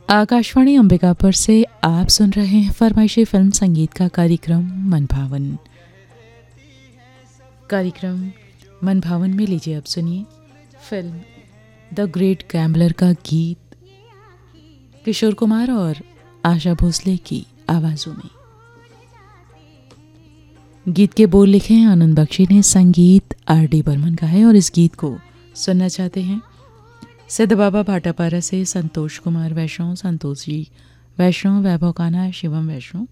आकाशवाणी अंबिकापुर से आप सुन रहे हैं फरमाइशी फिल्म संगीत का कार्यक्रम मन भावन। कार्यक्रम मन भावन में लीजिए अब सुनिए फिल्म द ग्रेट गैम्बलर का गीत किशोर कुमार और आशा भोसले की आवाज़ों में। गीत के बोल लिखे हैं आनंद बख्शी ने, संगीत R.D. बर्मन का है और इस गीत को सुनना चाहते हैं सिद्ध बाबा भाटापारा से संतोष कुमार वैष्णव, संतोष जी वैष्णव, वैभव कान्हा, शिवम वैष्णव,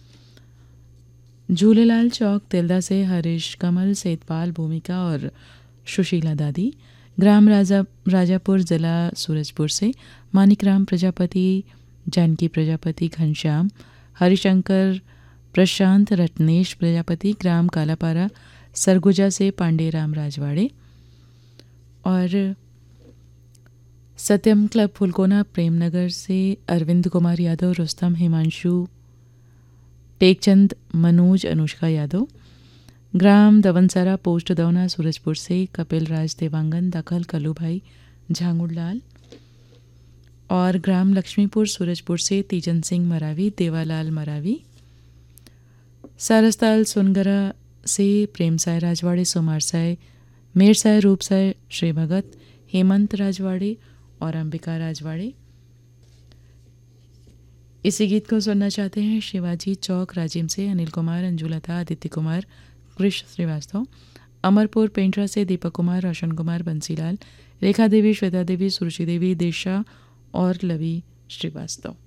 झूलेलाल चौक तिल्दा से हरीश कमल, सेतपाल, भूमिका और सुशीला दादी, ग्राम राजापुर जिला सूरजपुर से मानिकराम प्रजापति, जानकी प्रजापति, घनश्याम, हरिशंकर, प्रशांत, रत्नेश प्रजापति, ग्राम कालापारा सरगुजा से पांडेराम राजवाड़े और सत्यम क्लब फुलकोना प्रेमनगर से अरविंद कुमार यादव, रुस्तम, हिमांशु, टेकचंद, मनोज, अनुष्का यादव, ग्राम दवनसरा पोस्ट दौना सूरजपुर से कपिल राज, देवांगन, दखल, कल्लू भाई, झांगुड़लाल और ग्राम लक्ष्मीपुर सूरजपुर से तीजन सिंह मरावी, देवालाल मरावी, सारसताल सोनगरा से प्रेम साय राजवाड़े, सोमार साय, मेर साय, रूप साय, श्री भगत, हेमंत राजवाड़े और अंबिका राजवाड़े। इसी गीत को सुनना चाहते हैं शिवाजी चौक राजिम से अनिल कुमार, अंजुलता, आदित्य कुमार, कृष श्रीवास्तव, अमरपुर पेंड्रा से दीपक कुमार, रोशन कुमार, बंसीलाल, रेखा देवी, श्वेता देवी, सुरुचि देवी, देशा और लवी श्रीवास्तव।